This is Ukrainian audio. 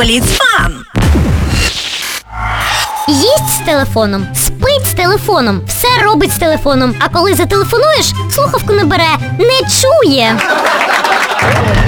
Бліц-фан! Їсть з телефоном, спить з телефоном, все робить з телефоном. А коли зателефонуєш, слухавку не бере, не чує.